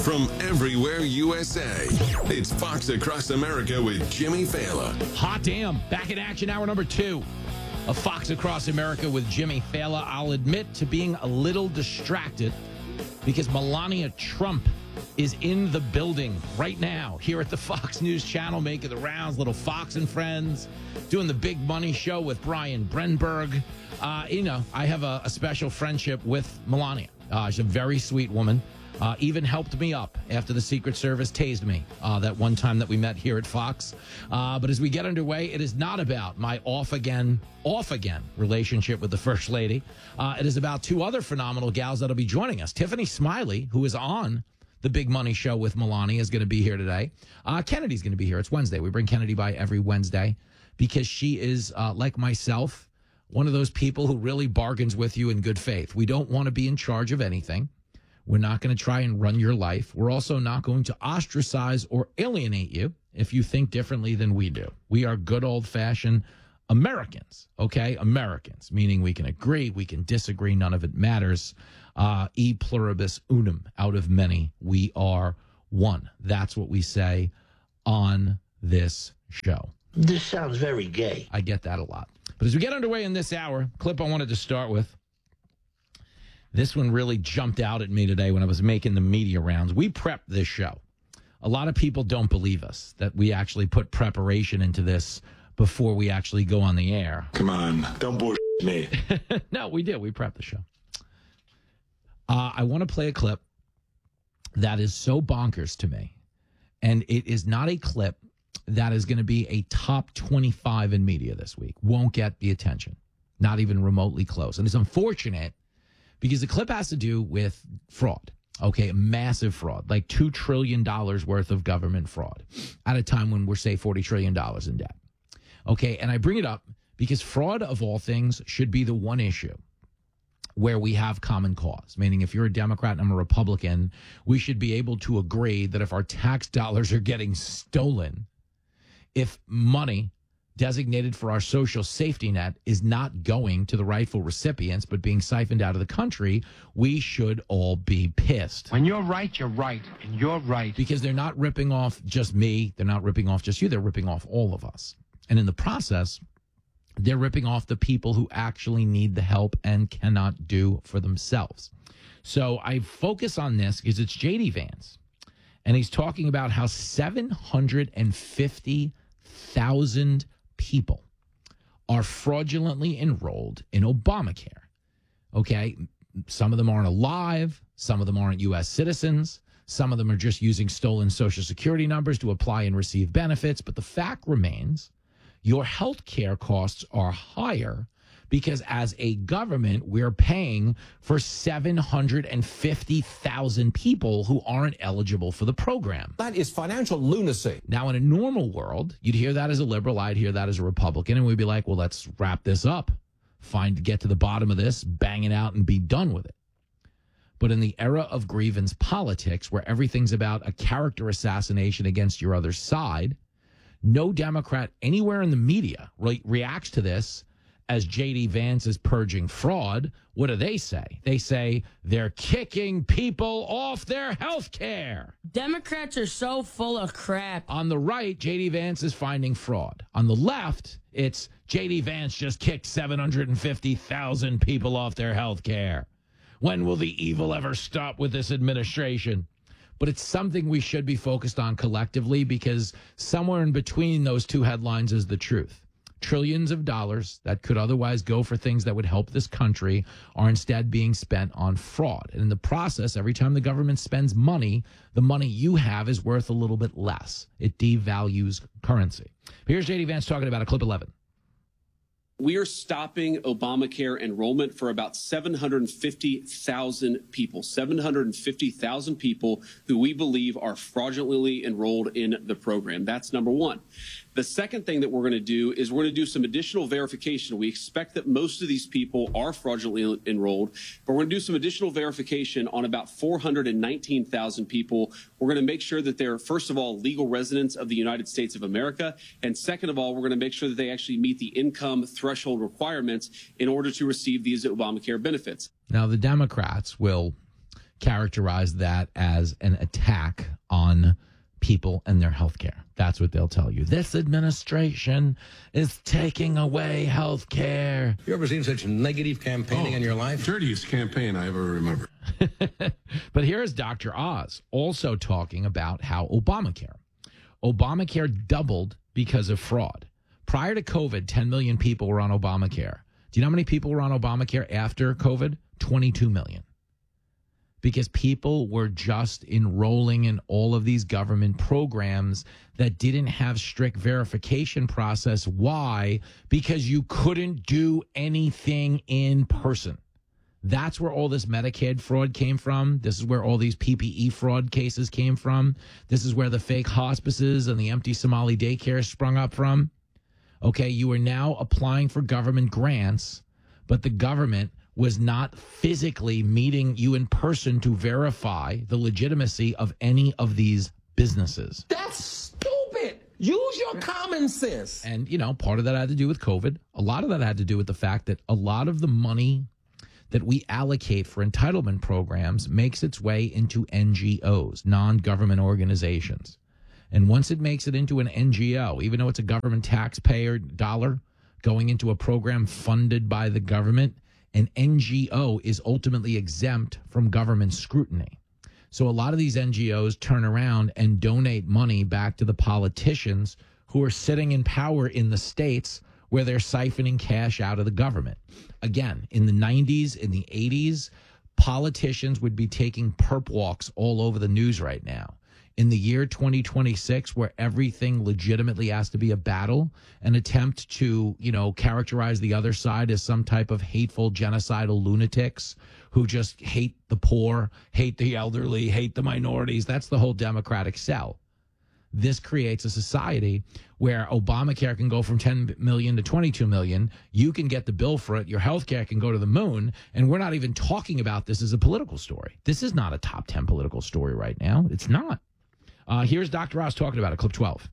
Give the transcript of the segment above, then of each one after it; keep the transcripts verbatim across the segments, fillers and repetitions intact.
from everywhere U S A. It's Fox Across America with Jimmy Fallon. Hot damn. Back in action, hour number two of Fox Across America with Jimmy Fallon. I'll admit to being a little distracted because Melania Trump is in the building right now here at the Fox News Channel, making the rounds, little Fox and Friends, doing the Big Money Show with Brian Brenberg. Uh, you know, I have a, a special friendship with Melania. Uh, she's a very sweet woman. Uh, even helped me up after the Secret Service tased me uh, that one time that we met here at Fox. Uh, but as we get underway, it is not about my off-again, off-again relationship with the First Lady. Uh, it is about two other phenomenal gals that'll be joining us. Tiffany Smiley, who is on the Big Money Show with Melania, is going to be here today. Uh, Kennedy's going to be here. It's Wednesday. We bring Kennedy by every Wednesday because she is, uh, like myself, one of those people who really bargains with you in good faith. We don't want to be in charge of anything. We're not going to try and run your life. We're also not going to ostracize or alienate you if you think differently than we do. We are good old-fashioned Americans, okay? Americans, meaning we can agree, we can disagree, none of it matters. Uh, e pluribus unum, out of many, we are one. That's what we say on this show. This sounds very gay. I get that a lot. But as we get underway in this hour, clip I wanted to start with, this one really jumped out at me today when I was making the media rounds. We prepped this show. A lot of people don't believe us that we actually put preparation into this before we actually go on the air. Come on, don't bullshit me. No, we did. We prepped the show. Uh, I want to play a clip that is so bonkers to me. And it is not a clip that is going to be a top twenty-five in media this week. Won't get the attention. Not even remotely close. And it's unfortunate because the clip has to do with fraud, okay, massive fraud, like two trillion dollars worth of government fraud at a time when we're, say, forty trillion dollars in debt. Okay, and I bring it up because fraud, of all things, should be the one issue where we have common cause, meaning if you're a Democrat and I'm a Republican, we should be able to agree that if our tax dollars are getting stolen, if money designated for our social safety net is not going to the rightful recipients but being siphoned out of the country, we should all be pissed. When you're right, you're right, and you're right. Because they're not ripping off just me, they're not ripping off just you, they're ripping off all of us. And in the process, they're ripping off the people who actually need the help and cannot do for themselves. So I focus on this because it's J D Vance, and he's talking about how seven hundred fifty thousand people are fraudulently enrolled in Obamacare. Okay, some of them aren't alive, some of them aren't U S citizens, some of them are just using stolen Social Security numbers to apply and receive benefits. But the fact remains, your health care costs are higher because as a government, we're paying for seven hundred fifty thousand people who aren't eligible for the program. That is financial lunacy. Now, in a normal world, you'd hear that as a liberal, I'd hear that as a Republican, and we'd be like, well, let's wrap this up, find, get to the bottom of this, bang it out, and be done with it. But in the era of grievance politics, where everything's about a character assassination against your other side, no Democrat anywhere in the media re- reacts to this as J D Vance is purging fraud. What do they say? They say they're kicking people off their health care. Democrats are so full of crap. On the right, J D Vance is finding fraud. On the left, it's J D Vance just kicked seven hundred fifty thousand people off their health care. When will the evil ever stop with this administration? But it's something we should be focused on collectively because somewhere in between those two headlines is the truth. Trillions of dollars that could otherwise go for things that would help this country are instead being spent on fraud. And in the process, every time the government spends money, the money you have is worth a little bit less. It devalues currency. Here's J D Vance talking about a clip eleven. We are stopping Obamacare enrollment for about seven hundred fifty thousand people, seven hundred fifty thousand people who we believe are fraudulently enrolled in the program. That's number one. The second thing that we're going to do is we're going to do some additional verification. We expect that most of these people are fraudulently enrolled, but we're going to do some additional verification on about four hundred nineteen thousand people. We're going to make sure that they're, first of all, legal residents of the United States of America. And second of all, we're going to make sure that they actually meet the income threshold requirements in order to receive these Obamacare benefits. Now, the Democrats will characterize that as an attack on people and their health care. That's what they'll tell you. This administration is taking away health care. You ever seen such negative campaigning Oh, in your life? Dirtiest campaign I ever remember. But here's Doctor Oz also talking about how Obamacare. Obamacare doubled because of fraud. Prior to COVID, ten million people were on Obamacare. Do you know how many people were on Obamacare after COVID? twenty-two million. Because people were just enrolling in all of these government programs that didn't have strict verification process. Why? Because you couldn't do anything in person. That's where all this Medicaid fraud came from. This is where all these P P E fraud cases came from. This is where the fake hospices and the empty Somali daycare sprung up from. Okay, you are now applying for government grants, but the government was not physically meeting you in person to verify the legitimacy of any of these businesses. That's stupid. Use your common sense. And, you know, part of that had to do with COVID. A lot of that had to do with the fact that a lot of the money that we allocate for entitlement programs makes its way into N G Os, non-government organizations. And once it makes it into an N G O, even though it's a government taxpayer dollar going into a program funded by the government, an N G O is ultimately exempt from government scrutiny. So a lot of these N G Os turn around and donate money back to the politicians who are sitting in power in the states where they're siphoning cash out of the government. Again, in the nineties, in the eighties, politicians would be taking perp walks all over the news right now. In the year twenty twenty-six, where everything legitimately has to be a battle, an attempt to, you know, characterize the other side as some type of hateful, genocidal lunatics who just hate the poor, hate the elderly, hate the minorities. That's the whole Democratic sell. This creates a society where Obamacare can go from ten million to twenty-two million. You can get the bill for it. Your health care can go to the moon. And we're not even talking about this as a political story. This is not a top ten political story right now. It's not. Uh, here's Doctor Oz talking about it, clip twelve.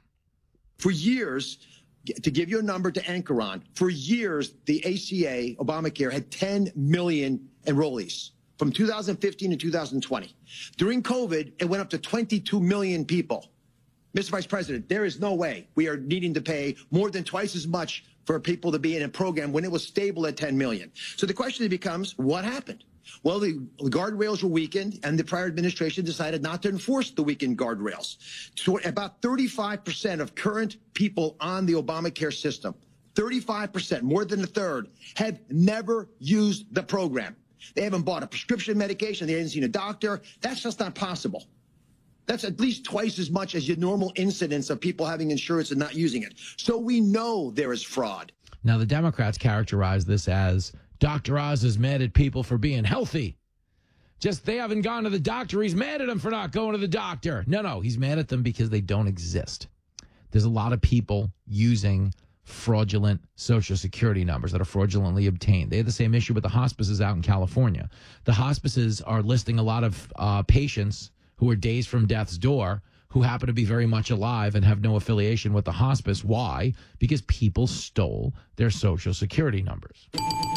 For years, to give you a number to anchor on, for years, the A C A, Obamacare, had ten million enrollees from two thousand fifteen to two thousand twenty. During COVID, it went up to twenty-two million people. Mister Vice President, there is no way we are needing to pay more than twice as much for people to be in a program when it was stable at ten million. So the question becomes, what happened? Well, the guardrails were weakened, and the prior administration decided not to enforce the weakened guardrails. So about thirty-five percent of current people on the Obamacare system, thirty-five percent, more than a third, have never used the program. They haven't bought a prescription medication. They haven't seen a doctor. That's just not possible. That's at least twice as much as your normal incidence of people having insurance and not using it. So we know there is fraud. Now, the Democrats characterize this as Doctor Oz is mad at people for being healthy. Just they haven't gone to the doctor. He's mad at them for not going to the doctor. No, no, he's mad at them because they don't exist. There's a lot of people using fraudulent Social Security numbers that are fraudulently obtained. They have the same issue with the hospices out in California. The hospices are listing a lot of uh, patients who are days from death's door who happen to be very much alive and have no affiliation with the hospice. Why? Because people stole their Social Security numbers.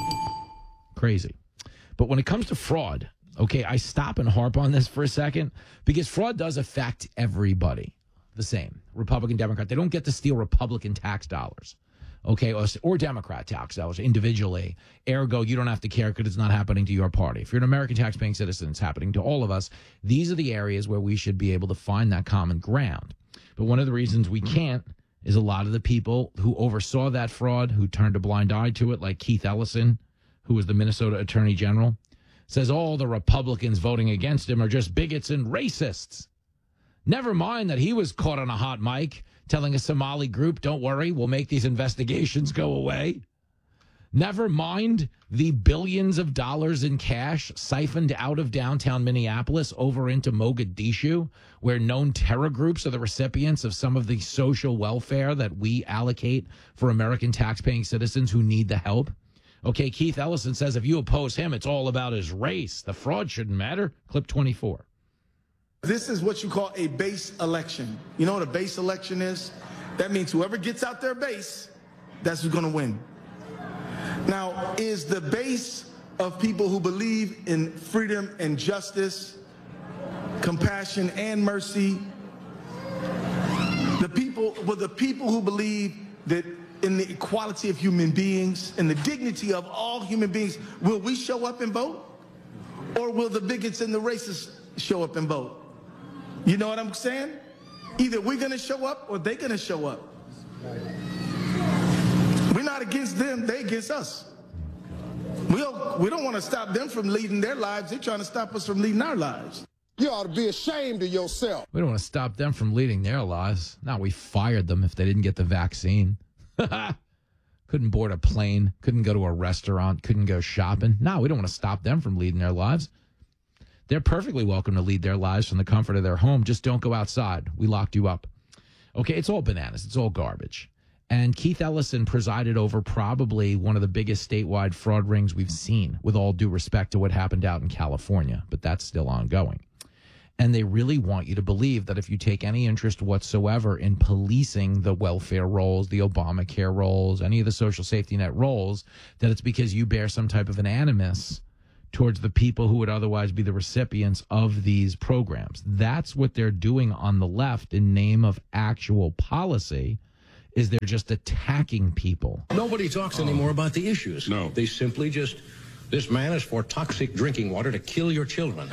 Crazy. But when it comes to fraud, okay, I stop and harp on this for a second because fraud does affect everybody the same. Republican, Democrat, they don't get to steal Republican tax dollars, okay, or, or Democrat tax dollars individually. Ergo, you don't have to care because it's not happening to your party. If you're an American taxpaying citizen, it's happening to all of us. These are the areas where we should be able to find that common ground. But one of the reasons we can't is a lot of the people who oversaw that fraud, who turned a blind eye to it, like Keith Ellison, who was the Minnesota Attorney General, says all the Republicans voting against him are just bigots and racists. Never mind that he was caught on a hot mic telling a Somali group, don't worry, we'll make these investigations go away. Never mind the billions of dollars in cash siphoned out of downtown Minneapolis over into Mogadishu, where known terror groups are the recipients of some of the social welfare that we allocate for American taxpaying citizens who need the help. Okay, Keith Ellison says if you oppose him, it's all about his race. The fraud shouldn't matter. Clip twenty-four. This is what you call a base election. You know what a base election is? That means whoever gets out their base, that's who's going to win. Now, is the base of people who believe in freedom and justice, compassion and mercy. The people, well, the people who believe that in the equality of human beings and the dignity of all human beings, will we show up and vote? Or will the bigots and the racists show up and vote? You know what I'm saying? Either we're going to show up or they're going to show up. We're not against them, they against us. We don't, we don't want to stop them from leading their lives. They're trying to stop us from leading our lives. You ought to be ashamed of yourself. We don't want to stop them from leading their lives. No, we fired them if they didn't get the vaccine. Couldn't board a plane, couldn't go to a restaurant, couldn't go shopping. No, we don't want to stop them from leading their lives. They're perfectly welcome to lead their lives from the comfort of their home. Just don't go outside. We locked you up. Okay, it's all bananas. It's all garbage. And Keith Ellison presided over probably one of the biggest statewide fraud rings we've seen, with all due respect to what happened out in California. But that's still ongoing. And they really want you to believe that if you take any interest whatsoever in policing the welfare rolls, the Obamacare rolls, any of the social safety net rolls, that it's because you bear some type of an animus towards the people who would otherwise be the recipients of these programs. That's what they're doing on the left in name of actual policy, is they're just attacking people. Nobody talks anymore about the issues. No. They simply just, this man is for toxic drinking water to kill your children. I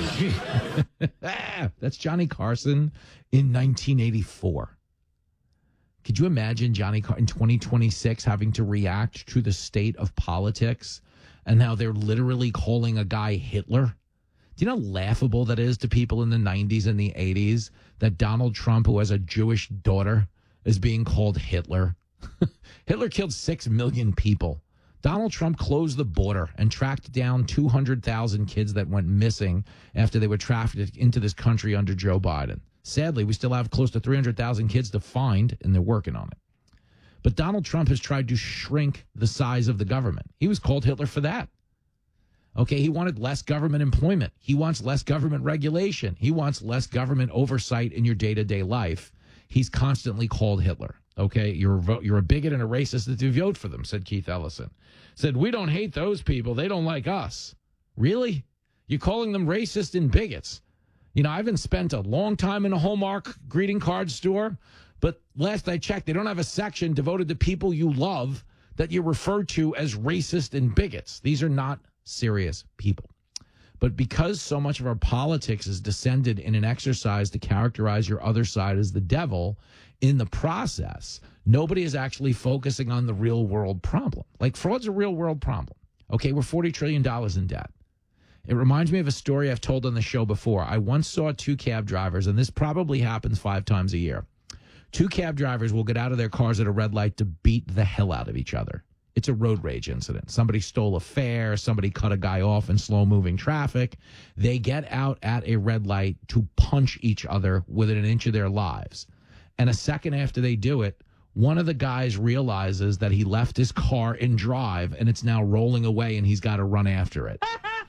mean, that's Johnny Carson in nineteen eighty-four. Could you imagine Johnny Carson in twenty twenty-six having to react to the state of politics and how they're literally calling a guy Hitler? Do you know how laughable that is to people in the nineties and the eighties that Donald Trump, who has a Jewish daughter, is being called Hitler? Hitler killed six million people. Donald Trump closed the border and tracked down two hundred thousand kids that went missing after they were trafficked into this country under Joe Biden. Sadly, we still have close to three hundred thousand kids to find, and they're working on it. But Donald Trump has tried to shrink the size of the government. He was called Hitler for that. Okay, he wanted less government employment. He wants less government regulation. He wants less government oversight in your day-to-day life. He's constantly called Hitler. Okay, you're a, you're a bigot and a racist if you vote for them, said Keith Ellison. Said, we don't hate those people. They don't like us. Really? You're calling them racist and bigots? You know, I haven't spent a long time in a Hallmark greeting card store, but last I checked, they don't have a section devoted to people you love that you refer to as racist and bigots. These are not serious people. But because so much of our politics is descended in an exercise to characterize your other side as the devil, in the process, nobody is actually focusing on the real world problem. Like, fraud's a real world problem. Okay, we're forty trillion dollars in debt. It reminds me of a story I've told on the show before. I once saw two cab drivers, and this probably happens five times a year. Two cab drivers will get out of their cars at a red light to beat the hell out of each other. It's a road rage incident. Somebody stole a fare. Somebody cut a guy off in slow-moving traffic. They get out at a red light to punch each other within an inch of their lives. And a second after they do it, one of the guys realizes that he left his car in drive, and it's now rolling away, and he's got to run after it.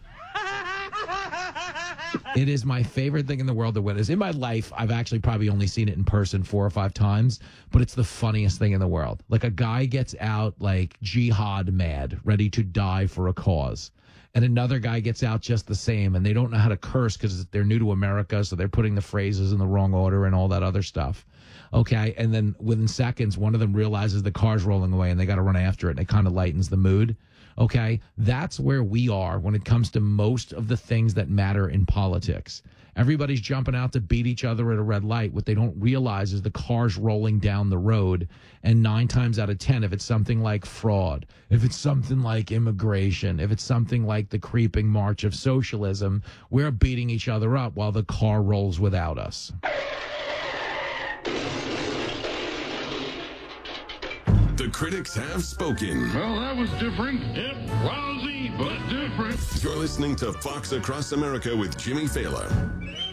It is my favorite thing in the world to witness. In my life, I've actually probably only seen it in person four or five times, but it's the funniest thing in the world. Like, a guy gets out like jihad mad, ready to die for a cause. And another guy gets out just the same, and they don't know how to curse because they're new to America, so they're putting the phrases in the wrong order and all that other stuff. Okay, and then within seconds, one of them realizes the car's rolling away, and they got to run after it, and it kind of lightens the mood. Okay, that's where we are when it comes to most of the things that matter in politics. Everybody's jumping out to beat each other at a red light. What they don't realize is the car's rolling down the road. And nine times out of ten, if it's something like fraud, if it's something like immigration, if it's something like the creeping march of socialism, we're beating each other up while the car rolls without us. The critics have spoken. Well, that was different. Yep, lousy, but different. You're listening to Fox Across America with Jimmy Fallon.